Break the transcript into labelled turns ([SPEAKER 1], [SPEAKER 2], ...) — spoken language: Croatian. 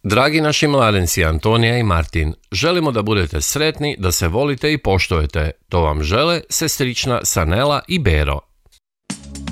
[SPEAKER 1] Dragi naši mladenci Antonija i Martin, želimo da budete sretni, da se volite i poštujete. To vam žele sestrična Sanela i Bero.